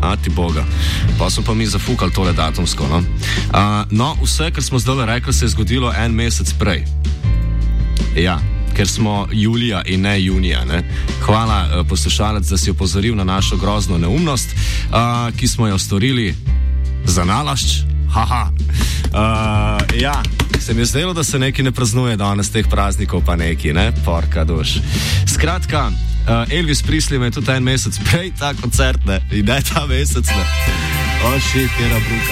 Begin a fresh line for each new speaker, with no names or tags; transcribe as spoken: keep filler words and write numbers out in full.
A ti boga. Pa smo pa mi zafukali tole datumsko, no. Uh, no, vse, kar smo zdaj rekli, se je zgodilo en mesec prej. Ja, ker smo julija in ne junija, ne. Hvala, uh, poslušalec, da si opozoril na našo grozno neumnost, uh, ki smo jo storili za nalašč. Haha. Uh, ja, se mi je zdelo, da se neki ne praznuje danes teh praznikov, pa neki, ne, porka duš. Skratka, uh, Elvis Presley me je tudi en mesec prej ta koncert, ne, in ne ta mesec, ne. O, šit, kjera bruka.